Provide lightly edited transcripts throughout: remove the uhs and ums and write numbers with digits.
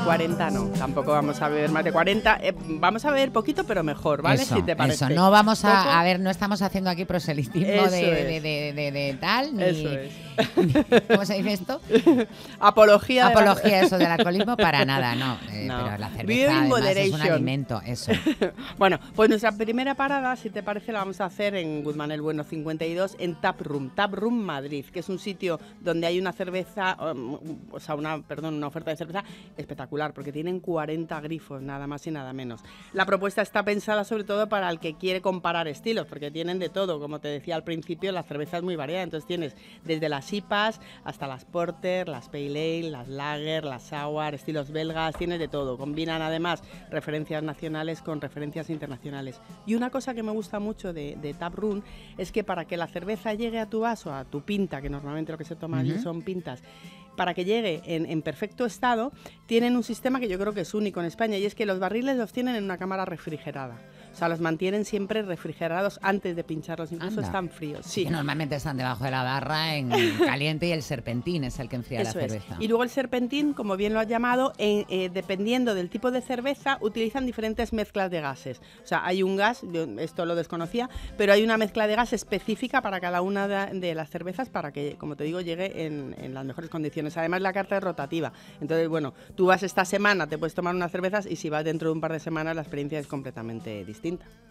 40 no, tampoco vamos a beber más de 40. Vamos a beber poquito, pero mejor, ¿vale? Eso, si te parece. eso. No vamos a ver, no estamos haciendo aquí proselitismo de tal, ni... Eso es. ¿Cómo se dice esto? Apología eso del alcoholismo para nada, no. Pero la cerveza además es un alimento, eso. Bueno, pues nuestra primera parada, si te parece, la vamos a hacer en Guzmán el Bueno 52, en Tap Room Madrid, que es un sitio donde hay una cerveza, una oferta de cerveza espectacular, porque tienen 40 grifos, nada más y nada menos. La propuesta está pensada sobre todo para el que quiere comparar estilos, porque tienen de todo, como te decía al principio, la cerveza es muy variada, entonces tienes desde las IPAs hasta las Porter, las Pale Ale, las Lager, las Sour, estilos belgas, tienes de todo. Combinan además referencias nacionales con referencias internacionales. Y una cosa que me gusta mucho de Tap Room es que para que la cerveza llegue a tu vaso, a tu pinta, que normalmente lo que se toma allí son pintas, para que llegue en perfecto estado, tienen un sistema que yo creo que es único en España, y es que los barriles los tienen en una cámara refrigerada. O sea, los mantienen siempre refrigerados antes de pincharlos, incluso están fríos. Sí. Que normalmente están debajo de la barra en caliente, y el serpentín es el que enfría la cerveza. Y luego el serpentín, como bien lo has llamado, dependiendo del tipo de cerveza, utilizan diferentes mezclas de gases. O sea, hay un gas, yo esto lo desconocía, pero hay una mezcla de gas específica para cada una de las cervezas para que, como te digo, llegue en las mejores condiciones. Además, la carta es rotativa. Entonces, bueno, tú vas esta semana, te puedes tomar unas cervezas, y si vas dentro de un par de semanas, la experiencia es completamente distinta.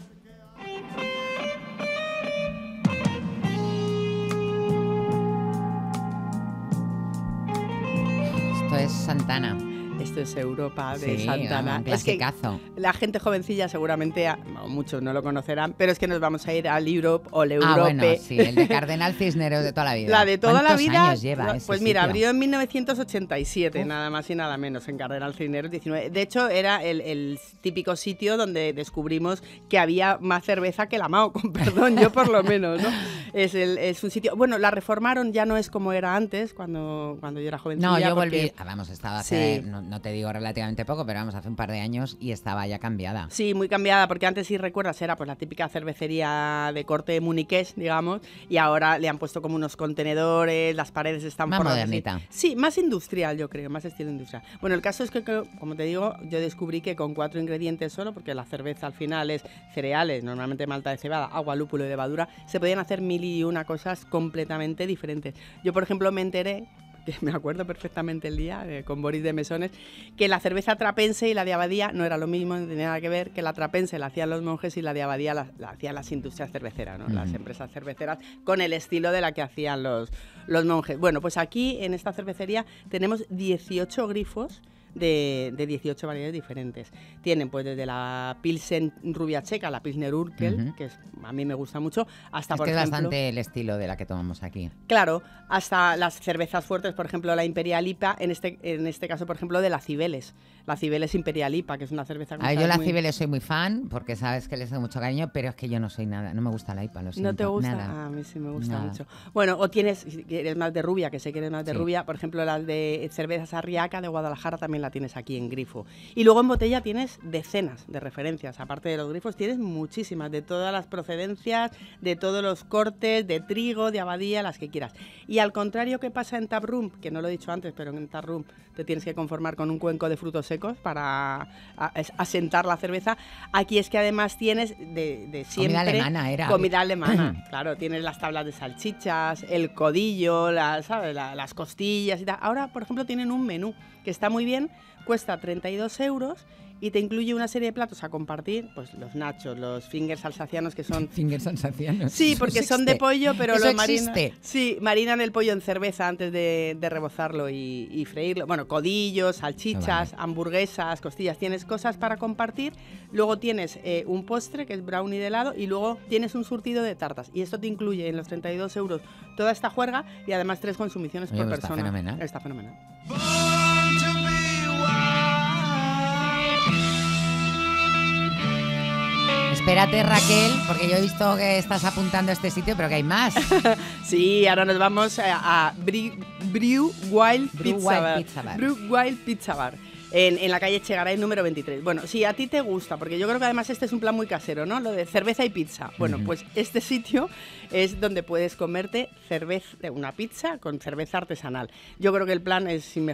Esto es Santana. Esto es Europa de Santana. Un clasicazo. Es que la gente jovencilla seguramente, muchos no lo conocerán, pero es que nos vamos a ir al Europe o el Europe. Bueno, sí, el de Cardenal Cisneros de toda la vida. La de toda la vida. ¿Cuántos años lleva Pues mira, abrió en 1987, nada más y nada menos, en Cardenal Cisneros 19. De hecho, era el típico sitio donde descubrimos que había más cerveza que la Mao, con perdón, yo por lo menos, ¿no? Es un sitio... Bueno, la reformaron, ya no es como era antes, cuando yo era jovencilla. No, yo volví... estaba hace... Sí. No te digo relativamente poco, pero hace un par de años, y estaba ya cambiada. Sí, muy cambiada, porque antes, si recuerdas, era pues la típica cervecería de corte muniqués, digamos, y ahora le han puesto como unos contenedores, las paredes están más modernita. Sí, más industrial, yo creo, más estilo industrial. Bueno, el caso es que, como te digo, yo descubrí que con 4 ingredientes solo, porque la cerveza al final es cereales, normalmente malta de cebada, agua, lúpulo y levadura, se podían hacer 1001 cosas completamente diferentes. Yo, por ejemplo, me enteré, que me acuerdo perfectamente el día, con Boris de Mesones, que la cerveza trapense y la de Abadía no era lo mismo, no tenía nada que ver, que la trapense la hacían los monjes y la de Abadía la hacían las industrias cerveceras, ¿no? Las empresas cerveceras, con el estilo de la que hacían los monjes. Bueno, pues aquí en esta cervecería tenemos 18 grifos de 18 variedades diferentes. Tienen pues desde la Pilsen rubia checa, la Pilsner Urquell, que a mí me gusta mucho, hasta por ejemplo... Es bastante el estilo de la que tomamos aquí. Claro, hasta las cervezas fuertes, por ejemplo la Imperial IPA, en este caso, por ejemplo, de la Cibeles. La Cibeles Imperial IPA, que es una cerveza... Yo la Cibeles soy muy fan, porque sabes que les doy mucho cariño, pero es que yo no soy nada, no me gusta la IPA, lo siento. ¿No te gusta? Nada. A mí sí me gusta mucho. Bueno, o tienes, si eres más de rubia, que sé que eres más de rubia, por ejemplo, las de cervezas Arriaca de Guadalajara también la tienes aquí en grifo. Y luego en botella tienes decenas de referencias, aparte de los grifos tienes muchísimas, de todas las procedencias, de todos los cortes, de trigo, de Abadía, las que quieras. Y al contrario que pasa en Tap Room, que no lo he dicho antes, pero en Tap Room te tienes que conformar con un cuenco de frutos secos para asentar la cerveza, aquí es que además tienes de siempre... Comida alemana era. Comida alemana, claro, tienes las tablas de salchichas, el codillo, las costillas y tal. Ahora, por ejemplo, tienen un menú que está muy bien, cuesta 32 euros y te incluye una serie de platos a compartir, pues los nachos, los fingers alsacianos, que son... ¿Fingers alsacianos? Sí, porque son de pollo, pero ¿Eso lo existe? Sí, marinan el pollo en cerveza antes de rebozarlo y freírlo. Bueno, codillos, salchichas, hamburguesas, costillas, tienes cosas para compartir. Luego tienes un postre, que es brownie de helado, y luego tienes un surtido de tartas. Y esto te incluye en los 32 euros toda esta juerga y además 3 consumiciones por persona. Está fenomenal. Está fenomenal. Espérate, Raquel, porque yo he visto que estás apuntando a este sitio, pero que hay más. Sí, ahora nos vamos a Brew Wild Pizza Bar. Brew Wild Pizza Bar. En la calle Echegaray número 23. Bueno, si a ti te gusta, porque yo creo que además este es un plan muy casero, ¿no? Lo de cerveza y pizza. Bueno, pues este sitio es donde puedes comerte una pizza con cerveza artesanal. Yo creo que el plan es